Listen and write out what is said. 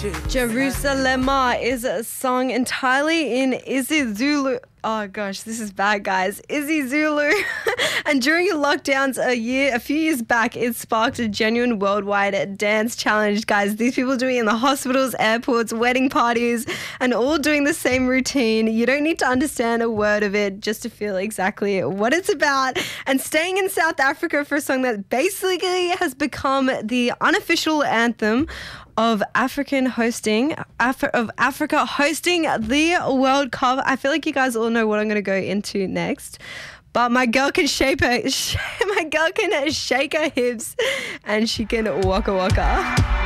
Jerusalema is a song entirely in isiZulu. Oh gosh, this is bad, guys. isiZulu. And during lockdowns a few years back, it sparked a genuine worldwide dance challenge, guys. These people doing it in the hospitals, airports, wedding parties, and all doing the same routine. You don't need to understand a word of it just to feel exactly what it's about. And staying in South Africa for a song that basically has become the unofficial anthem of Africa hosting the World Cup. I feel like you guys all know what I'm going to go into next. But my girl can shake her hips and she can waka waka.